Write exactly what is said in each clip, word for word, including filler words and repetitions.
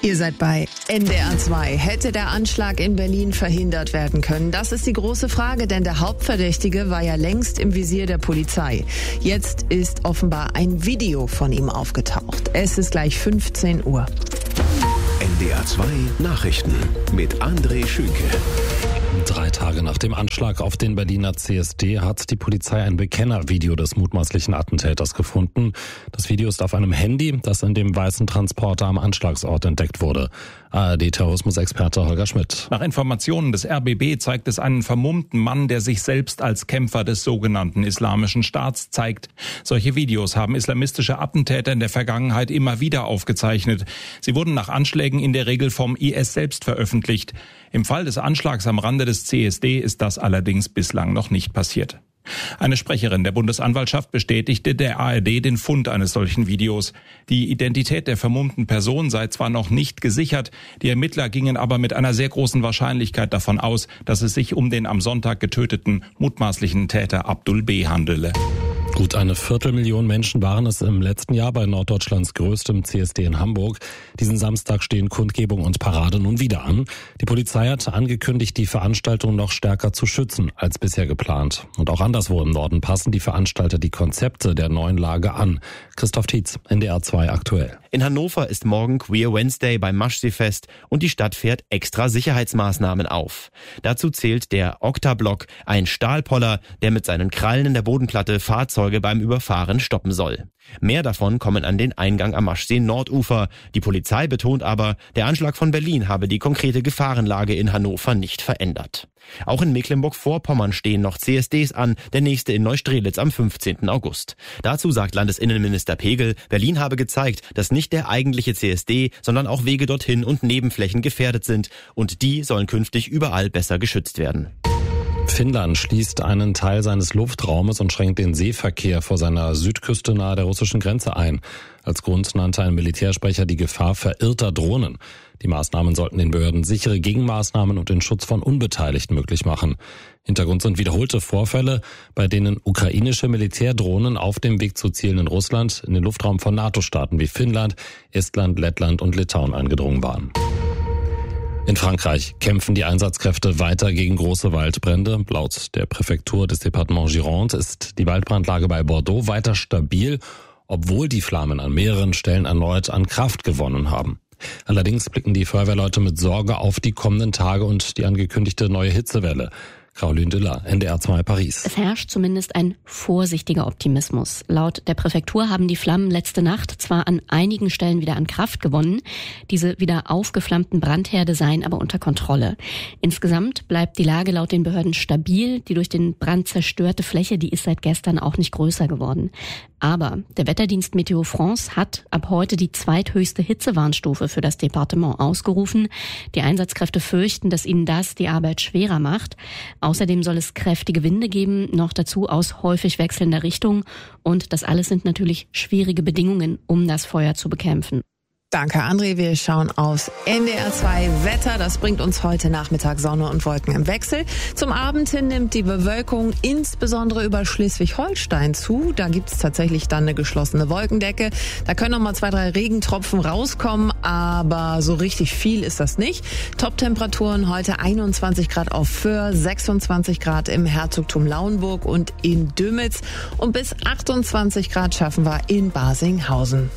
Ihr seid bei N D R zwei. Hätte der Anschlag in Berlin verhindert werden können? Das ist die große Frage, denn der Hauptverdächtige war ja längst im Visier der Polizei. Jetzt ist offenbar ein Video von ihm aufgetaucht. Es ist gleich fünfzehn Uhr. N D R zwei Nachrichten mit André Schünke. Drei Tage nach dem Anschlag auf den Berliner C S D hat die Polizei ein Bekennervideo des mutmaßlichen Attentäters gefunden. Das Video ist auf einem Handy, das in dem weißen Transporter am Anschlagsort entdeckt wurde. A R D-Terrorismusexperte Holger Schmidt. Nach Informationen des R B B zeigt es einen vermummten Mann, der sich selbst als Kämpfer des sogenannten Islamischen Staats zeigt. Solche Videos haben islamistische Attentäter in der Vergangenheit immer wieder aufgezeichnet. Sie wurden nach Anschlägen in der Regel vom I S selbst veröffentlicht. Im Fall des Anschlags am Rande des C S D ist das allerdings bislang noch nicht passiert. Eine Sprecherin der Bundesanwaltschaft bestätigte der A R D den Fund eines solchen Videos. Die Identität der vermummten Person sei zwar noch nicht gesichert, die Ermittler gingen aber mit einer sehr großen Wahrscheinlichkeit davon aus, dass es sich um den am Sonntag getöteten mutmaßlichen Täter Abdul B. handele. Gut eine Viertelmillion Menschen waren es im letzten Jahr bei Norddeutschlands größtem C S D in Hamburg. Diesen Samstag stehen Kundgebung und Parade nun wieder an. Die Polizei hat angekündigt, die Veranstaltung noch stärker zu schützen als bisher geplant. Und auch anderswo im Norden passen die Veranstalter die Konzepte der neuen Lage an. Christoph Tietz, N D R zwei aktuell. In Hannover ist morgen Queer Wednesday beim Maschseefest und die Stadt fährt extra Sicherheitsmaßnahmen auf. Dazu zählt der Oktablock, ein Stahlpoller, der mit seinen Krallen in der Bodenplatte Fahrzeuge beim Überfahren stoppen soll. Mehr davon kommen an den Eingang am Maschsee Nordufer. Die Polizei betont aber, der Anschlag von Berlin habe die konkrete Gefahrenlage in Hannover nicht verändert. Auch in Mecklenburg-Vorpommern stehen noch C S Ds an, der nächste in Neustrelitz am fünfzehnten August. Dazu sagt Landesinnenminister Pegel, Berlin habe gezeigt, dass nicht der eigentliche C S D, sondern auch Wege dorthin und Nebenflächen gefährdet sind. Und die sollen künftig überall besser geschützt werden. Finnland schließt einen Teil seines Luftraumes und schränkt den Seeverkehr vor seiner Südküste nahe der russischen Grenze ein. Als Grund nannte ein Militärsprecher die Gefahr verirrter Drohnen. Die Maßnahmen sollten den Behörden sichere Gegenmaßnahmen und den Schutz von Unbeteiligten möglich machen. Hintergrund sind wiederholte Vorfälle, bei denen ukrainische Militärdrohnen auf dem Weg zu Zielen in Russland in den Luftraum von NATO-Staaten wie Finnland, Estland, Lettland und Litauen eingedrungen waren. In Frankreich kämpfen die Einsatzkräfte weiter gegen große Waldbrände. Laut der Präfektur des Departements Gironde ist die Waldbrandlage bei Bordeaux weiter stabil, obwohl die Flammen an mehreren Stellen erneut an Kraft gewonnen haben. Allerdings blicken die Feuerwehrleute mit Sorge auf die kommenden Tage und die angekündigte neue Hitzewelle. Caroline Diller, N D R zwei Paris. Es herrscht zumindest ein vorsichtiger Optimismus. Laut der Präfektur haben die Flammen letzte Nacht zwar an einigen Stellen wieder an Kraft gewonnen, diese wieder aufgeflammten Brandherde seien aber unter Kontrolle. Insgesamt bleibt die Lage laut den Behörden stabil. Die durch den Brand zerstörte Fläche, die ist seit gestern auch nicht größer geworden. Aber der Wetterdienst Meteo France hat ab heute die zweithöchste Hitzewarnstufe für das Departement ausgerufen. Die Einsatzkräfte fürchten, dass ihnen das die Arbeit schwerer macht. Außerdem soll es kräftige Winde geben, noch dazu aus häufig wechselnder Richtung. Und das alles sind natürlich schwierige Bedingungen, um das Feuer zu bekämpfen. Danke, André. Wir schauen aufs N D R zwei Wetter. Das bringt uns heute Nachmittag Sonne und Wolken im Wechsel. Zum Abend hin nimmt die Bewölkung insbesondere über Schleswig-Holstein zu. Da gibt es tatsächlich dann eine geschlossene Wolkendecke. Da können noch mal zwei, drei Regentropfen rauskommen, aber so richtig viel ist das nicht. Top-Temperaturen heute einundzwanzig Grad auf Föhr, sechsundzwanzig Grad im Herzogtum Lauenburg und in Dömitz und bis achtundzwanzig Grad schaffen wir in Basinghausen.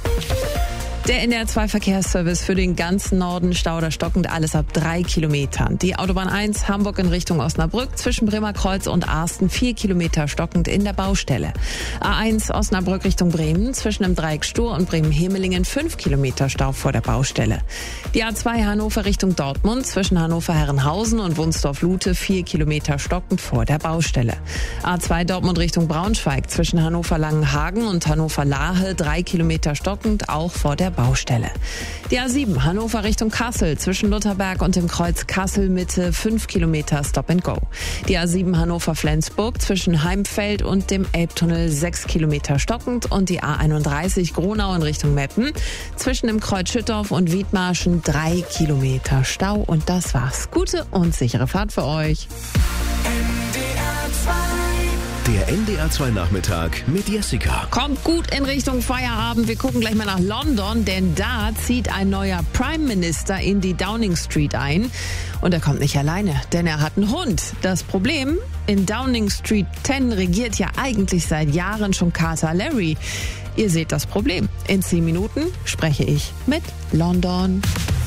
Der N D R zwei Verkehrsservice für den ganzen Norden, Stau oder stockend, alles ab drei Kilometern. Die Autobahn eins Hamburg in Richtung Osnabrück zwischen Bremerkreuz und Arsten vier Kilometer stockend in der Baustelle. A eins Osnabrück Richtung Bremen zwischen dem Dreieck Stur und Bremen-Hemelingen fünf Kilometer Stau vor der Baustelle. Die A zwei Hannover Richtung Dortmund zwischen Hannover-Herrenhausen und Wunsdorf-Lute vier Kilometer stockend vor der Baustelle. A zwei Dortmund Richtung Braunschweig zwischen Hannover-Langenhagen und Hannover-Lahe drei Kilometer stockend auch vor der Baustelle. Die A sieben Hannover Richtung Kassel zwischen Lutherberg und dem Kreuz Kassel Mitte fünf Kilometer Stop and Go. Die A sieben Hannover Flensburg zwischen Heimfeld und dem Elbtunnel sechs Kilometer stockend und die A einunddreißig Gronau in Richtung Meppen zwischen dem Kreuz Schüttorf und Wiedmarschen drei Kilometer Stau und das war's. Gute und sichere Fahrt für euch. N D R zwei Der N D R zwei Nachmittag mit Jessica. Kommt gut in Richtung Feierabend. Wir gucken gleich mal nach London, denn da zieht ein neuer Prime Minister in die Downing Street ein. Und er kommt nicht alleine, denn er hat einen Hund. Das Problem, in Downing Street zehn regiert ja eigentlich seit Jahren schon Kater Larry. Ihr seht das Problem. In zehn Minuten spreche ich mit London.